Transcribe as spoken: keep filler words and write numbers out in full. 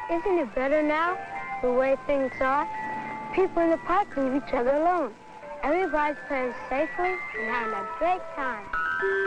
Isn't it better now, the way things are? People in the park leave each other alone. Everybody's playing safely and having a great time.